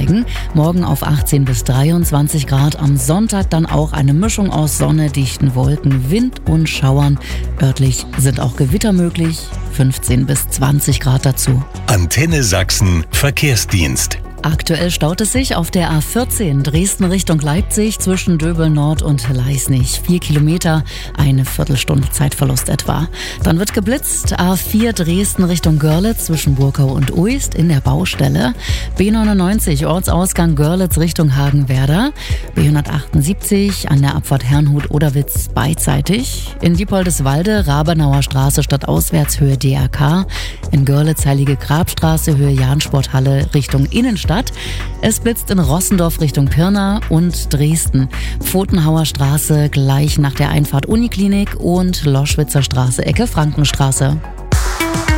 steigen. Morgen auf 18 bis 23 Grad. Am Sonntag dann auch eine Mischung aus Sonne, dichten Wolken, Wind und Schauern. Örtlich sind auch Gewitter möglich. 15 bis 20 Grad dazu. Antenne Sachsen Verkehrsdienst. Aktuell staut es sich auf der A14 Dresden Richtung Leipzig zwischen Döbel Nord und Leisnig. 4 Kilometer, eine Viertelstunde Zeitverlust etwa. Dann wird geblitzt. A4 Dresden Richtung Görlitz zwischen Burkau und Uist in der Baustelle. B99 Ortsausgang Görlitz Richtung Hagenwerder. B178 an der Abfahrt Herrnhut-Oderwitz beidseitig. In Diepoldeswalde Rabenauer Straße stadtauswärts Höhe DRK. In Görlitz Heilige Grabstraße Höhe Jahnsporthalle Richtung Innenstadt. Es blitzt in Rossendorf Richtung Pirna und Dresden. Pfotenhauer Straße gleich nach der Einfahrt Uniklinik und Loschwitzer Straße Ecke Frankenstraße.